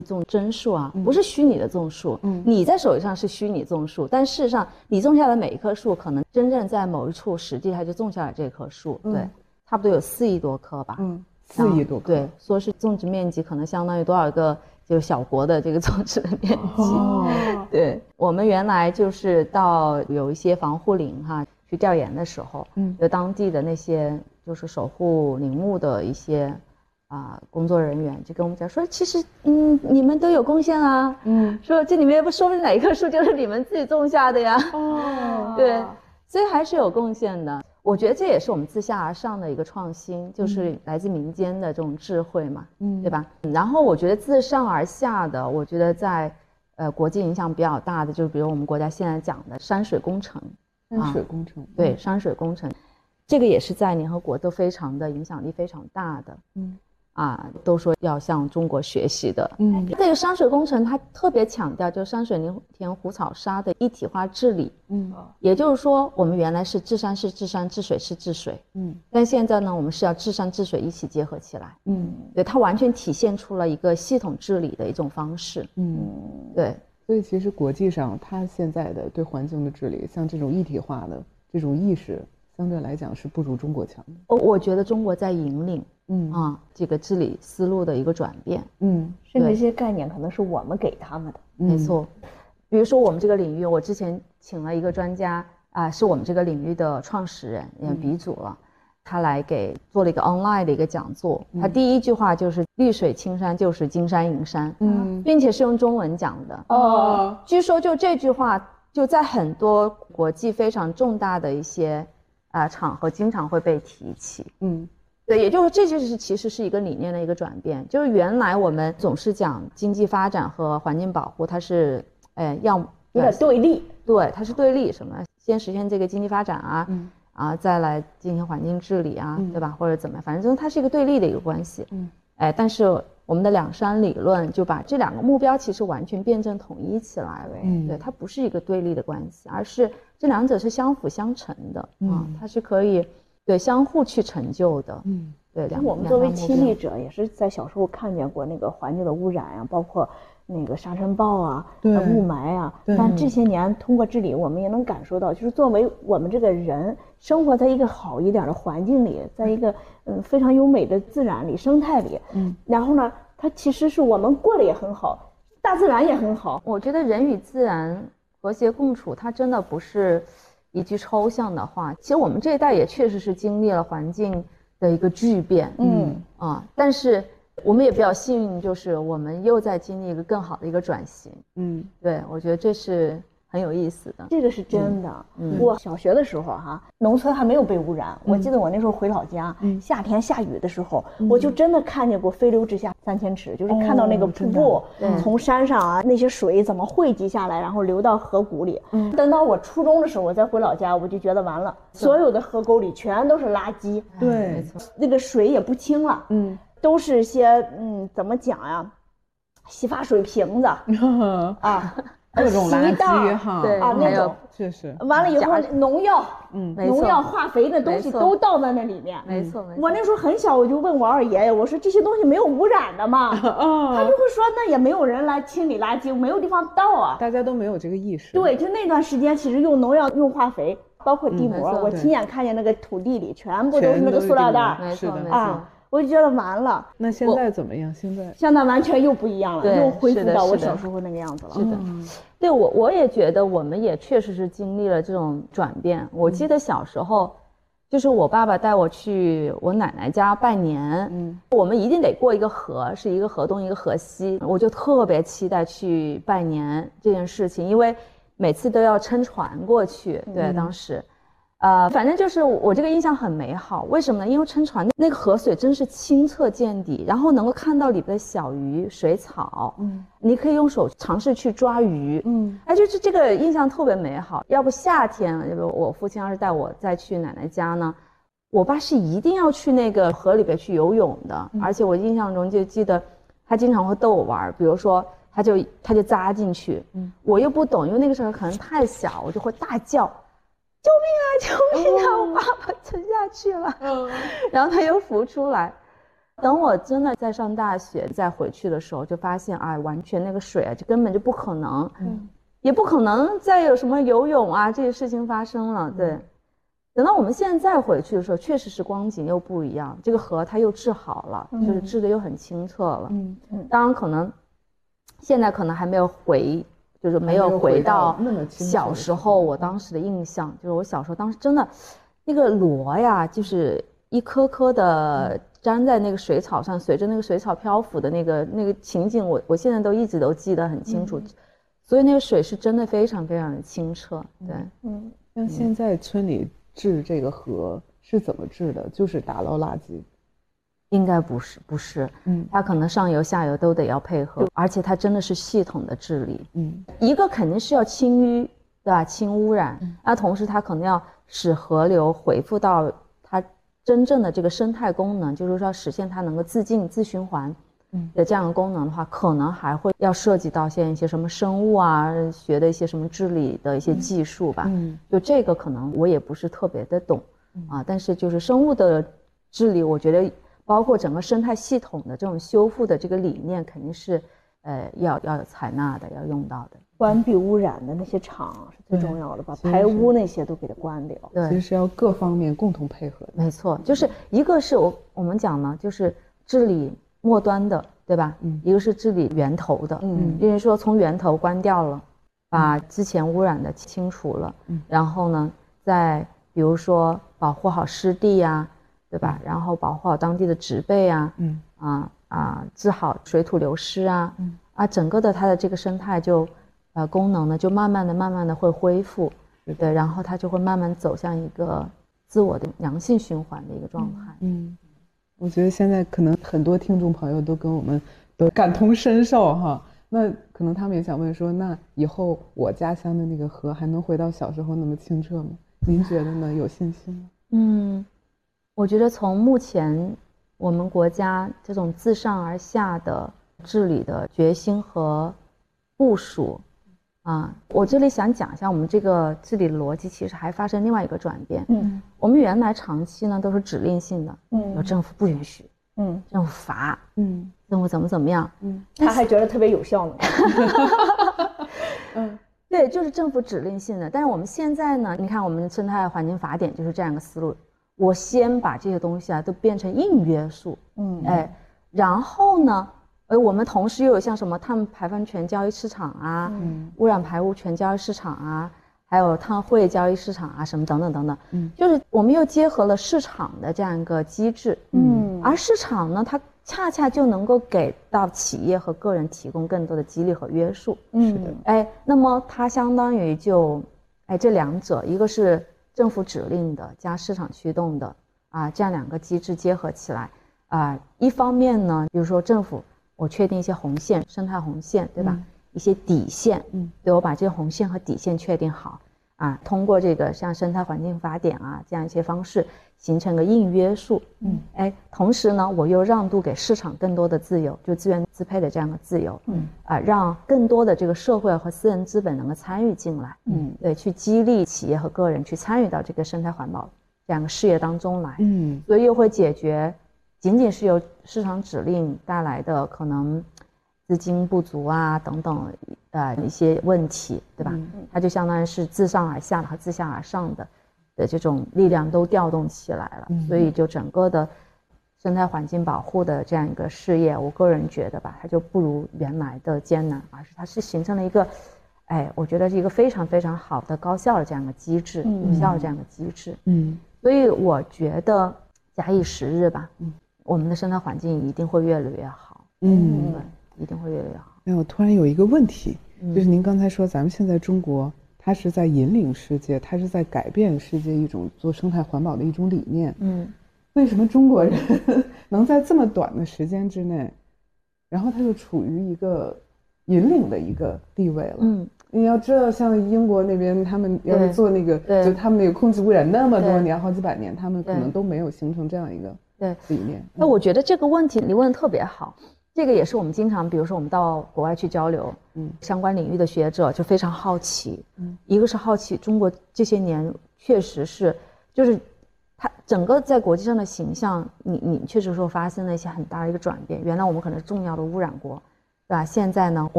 种真树啊，不是虚拟的种树，你在手上是虚拟种树，但事实上你种下的每一棵树，可能真正在某一处实地它就种下了这棵树，对，差不多有4亿多棵吧 ，4亿多棵， 对，说是种植面积可能相当于多少个就是小国的这个种植的面积，对，我们原来就是到有一些防护林哈去调研的时候，就当地的那些就是守护林木的一些工作人员就跟我们讲说，其实你们都有贡献啊，说这里面不说不定哪一棵树就是你们自己种下的呀，对，所以还是有贡献的。我觉得这也是我们自下而上的一个创新，就是来自民间的这种智慧嘛，对吧？然后我觉得自上而下的，我觉得在国际影响比较大的，就是比如我们国家现在讲的山水工程， 山水工程， 对，山水工程，这个也是在联合国都非常的影响力非常大的，都说要向中国学习的。这个山水工程它特别强调就是山水林田湖草沙的一体化治理。也就是说我们原来是治山是治山，治水是治水。但现在呢，我们是要治山治水一起结合起来。对，它完全体现出了一个系统治理的一种方式。对。 所以其实国际上它现在的对环境的治理，像这种一体化的这种意识，相对来讲是不如中国强的。 我觉得中国在引领。这个治理思路的一个转变， 甚至这些概念可能是我们给他们的， 没错。比如说我们这个领域，我之前请了一个专家是我们这个领域的创始人，也鼻祖了，他来做了一个 online 的一个讲座。他第一句话就是“绿水青山就是金山银山”，并且是用中文讲的。据说就这句话就在很多国际非常重大的一些场合经常会被提起。对，也就是这就是其实是一个理念的一个转变，就是原来我们总是讲经济发展和环境保护，它是有点对立， 对，它是对立，什么先实现这个经济发展再来进行环境治理对吧？或者怎么样，反正它是一个对立的一个关系。但是我们的两山理论就把这2个目标其实完全辩证统一起来了。对，它不是一个对立的关系，而是这2者是相辅相成的。它是可以。对，相互去成就的。对， 我们作为亲历者，也是在小时候看见过那个环境的污染包括那个沙尘暴雾霾但这些年通过治理，我们也能感受到，就是作为我们这个人生活在一个好一点的环境里，在一个非常优美的自然里、生态里，然后呢，它其实是我们过得也很好，大自然也很好。 我觉得人与自然和谐共处，它真的不是一句抽象的话，其实我们这一代也确实是经历了环境的一个巨变，但是我们也比较幸运，就是我们又在经历一个更好的一个转型，对，我觉得这是很有意思的。 这个是真的。我小学的时候农村还没有被污染，我记得我那时候回老家，夏天下雨的时候，我就真的看见过飞流直下3000尺，就是看到那个瀑布从山上那些水怎么汇集下来，然后流到河谷里。等到我初中的时候，我再回老家，我就觉得完了，所有的河沟里全都是垃圾， 对， 那个水也不清了，都是些怎么讲呀，洗发水瓶子各种垃圾对那种确实。 完了以后农药化肥的东西都倒在那里面。 没错。 我那时候很小，我就问我二爷爷，我说这些东西没有污染的吗？他就会说那也没有人来清理垃圾，没有地方倒大家都没有这个意识。 对，就那段时间其实用农药用化肥，包括地膜，我亲眼看见那个土地里全部都是那个塑料袋。 没错。 我就觉得完了。 那现在怎么样？ 现在完全又不一样了，又恢复到我小时候那个样子了。 是的，对，我也觉得我们也确实是经历了这种转变。我记得小时候，就是我爸爸带我去我奶奶家拜年，我们一定得过一个河，是一个河东一个河西，我就特别期待去拜年这件事情，因为每次都要撑船过去。对，当时。反正就是我这个印象很美好，为什么呢？因为撑船那个河水真是清澈见底，然后能够看到里边的小鱼、水草，你可以用手尝试去抓鱼，就是这个印象特别美好。要不夏天，我父亲要是带我再去奶奶家呢，我爸是一定要去那个河里边去游泳的，而且我印象中就记得他经常会逗我玩，比如说他就扎进去，我又不懂，因为那个时候可能太小，我就会大叫。救命啊！救命啊！我爸爸沉下去了，然后他又浮出来， 等我真的在上大学再回去的时候，就发现完全那个水啊，就根本就不可能，也不可能再有什么游泳啊这些事情发生了。对，等到我们现在回去的时候，确实是光景又不一样，这个河它又治好了，就是治得又很清澈了。当然可能现在可能还没有就是没有回到小时候我当时的印象，就是我小时候当时真的那个螺呀，就是一颗颗的粘在那个水草上，随着那个水草漂浮的那个情景，我现在都一直都记得很清楚。所以那个水是真的非常非常的清澈。对， 像现在村里治这个河是怎么治的？就是打捞垃圾？ 应该不是，它可能上游下游都得要配合，而且它真的是系统的治理。一个肯定是要清淤，对吧？清污染，那同时它可能要使河流恢复到它真正的这个生态功能，就是说实现它能够自净自循环的这样的功能的话，可能还会要涉及到现在一些什么生物啊，学的一些什么治理的一些技术吧。就这个可能我也不是特别的懂但是就是生物的治理，我觉得包括整个生态系统的这种修复的这个理念，肯定是要有采纳的，要用到的。 关闭污染的那些厂是最重要的，把排污那些都给它关掉。 对，其实是要各方面共同配合的。 没错，就是一个是我们讲呢，就是治理末端的，对吧？一个是治理源头的。就是说从源头关掉了，把之前污染的清除了，然后呢，再比如说保护好湿地啊，对吧？然后保护好当地的植被啊，治好水土流失啊，整个的它的这个生态就功能呢就慢慢的会恢复，对，然后它就会慢慢走向一个自我的良性循环的一个状态。 我觉得现在可能很多听众朋友都跟我们都感同身受哈，那可能他们也想问说，那以后我家乡的那个河还能回到小时候那么清澈吗？您觉得呢？有信心吗？ 我觉得从目前我们国家这种自上而下的治理的决心和部署我这里想讲一下我们这个治理的逻辑其实还发生另外一个转变。我们原来长期呢都是指令性的，有政府不允许，政府罚，政府怎么样， 他还觉得特别有效呢。 对，就是政府指令性的。但是我们现在呢，你看我们生态环境法典就是这样一个思路，我先把这些东西都变成硬约束，然后呢我们同时又有像什么碳排放权交易市场啊，污染排污权交易市场啊，还有碳汇交易市场啊，什么等等等等，就是我们又结合了市场的这样一个机制，而市场呢，它恰恰就能够给到企业和个人提供更多的激励和约束， 是的， 那么它相当于就这两者，一个是政府指令的加市场驱动的这样两个机制结合起来一方面呢，比如说政府我确定一些红线，生态红线，对吧？一些底线，对，我把这些红线和底线确定好通过这个像生态环境法典这样一些方式形成个硬约束，同时呢，我又让渡给市场更多的自由，就资源支配的这样的自由，让更多的这个社会和私人资本能够参与进来，对，去激励企业和个人去参与到这个生态环保这样的事业当中来，所以又会解决仅仅是由市场指令带来的可能资金不足等等一些问题，对吧？它就相当于是自上而下和自下而上的这种力量都调动起来了，所以就整个的生态环境保护的这样一个事业，我个人觉得吧，它就不如原来的艰难，而是它是形成了一个我觉得是一个非常非常好的高效的这样一个机制，有效的这样一个机制，所以我觉得假以时日吧，我们的生态环境一定会越来越好，对，一定会越来越好。 我突然有一个问题，就是您刚才说咱们现在中国它是在引领世界，它是在改变世界一种做生态环保的一种理念，为什么中国人能在这么短的时间之内，然后他就处于一个引领的一个地位了？你要知道像英国那边他们要是做那个就他们那个空气污染那么多年好几百年，他们可能都没有形成这样一个理念。 那我觉得这个问题你问得特别好，这个也是我们经常比如说我们到国外去交流，相关领域的学者就非常好奇，一个是好奇中国这些年确实是就是它整个在国际上的形象，你确实说发生了一些很大的一个转变。原来我们可能是重要的污染国，对吧？现在呢，我